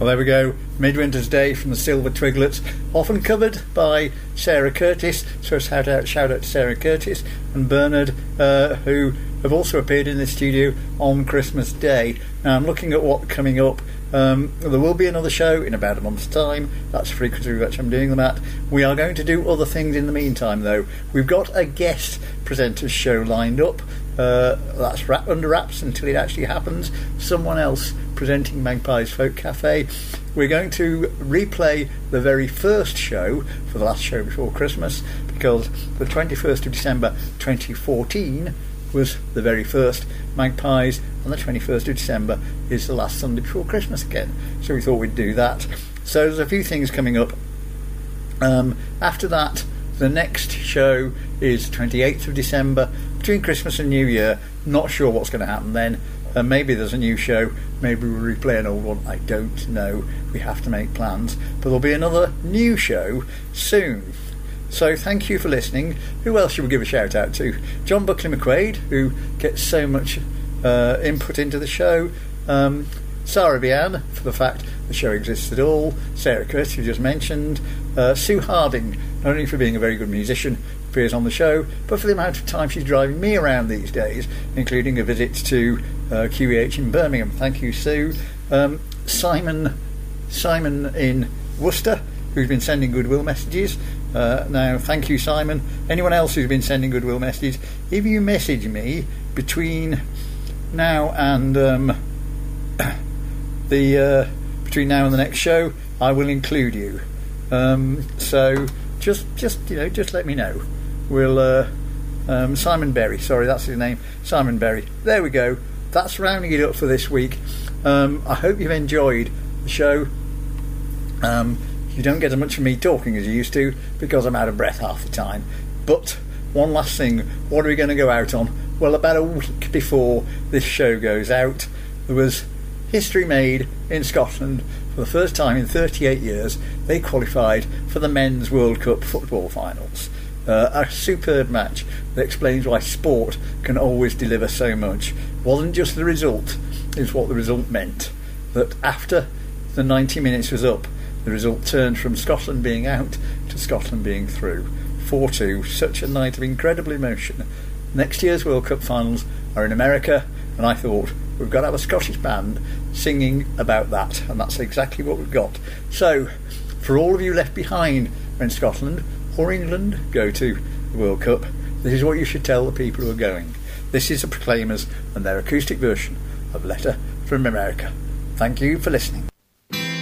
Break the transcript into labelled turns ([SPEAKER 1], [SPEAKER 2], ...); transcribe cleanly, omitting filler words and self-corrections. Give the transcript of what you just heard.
[SPEAKER 1] Well, there we go. Midwinter's Day from the Silver Twiglets, often covered by Sarah Curtis. So shout out to Sarah Curtis and Bernard, who have also appeared in the studio on Christmas Day. Now I'm looking at what's coming up. There will be another show in about a month's time. That's the frequency which I'm doing them at. We are going to do other things in the meantime, though. We've got a guest presenter's show lined up. That's under wraps until it actually happens. Someone else presenting Magpie's Folk Cafe. We're going to replay the very first show for the last show before Christmas, because the 21st of December 2014 was the very first Magpies, and the 21st of December is the last Sunday before Christmas again. So we thought we'd do that. So there's a few things coming up. After that, the next show is 28th of December, between Christmas and New Year. Not sure what's going to happen then. Maybe there's a new show, maybe we'll replay an old one, I don't know. We have to make plans. But there'll be another new show soon. So thank you for listening. Who else should we give a shout out to? John Buckley McQuaid, who gets so much input into the show. Sarah Bian, for the fact the show exists at all. Sarah Curtis, who just mentioned. Sue Harding, not only for being a very good musician, appears on the show, but for the amount of time she's driving me around these days, including a visit to QEH in Birmingham. Thank you, Sue. Simon in Worcester, who's been sending goodwill messages. Now, thank you, Simon. Anyone else who's been sending goodwill messages, if you message me between now and between now and the next show, I will include you. So just let me know. We'll Simon Berry, sorry, that's his name, Simon Berry. There we go. That's rounding it up for this week. I hope you've enjoyed the show. You don't get as much of me talking as you used to, because I'm out of breath half the time. But one last thing, what are we going to go out on? Well, about a week before this show goes out, there was history made in Scotland. For the first time in 38 years, they qualified for the Men's World Cup football finals. A superb match that explains why sport can always deliver so much. It wasn't just the result, it was what the result meant. That after the 90 minutes was up, the result turned from Scotland being out to Scotland being through. 4-2, such a night of incredible emotion. Next year's World Cup finals are in America, and I thought, we've got to have a Scottish band singing about that, and that's exactly what we've got. So, for all of you left behind when Scotland or England go to the World Cup, this is what you should tell the people who are going. This is the Proclaimers and their acoustic version of Letter from America. Thank you for listening.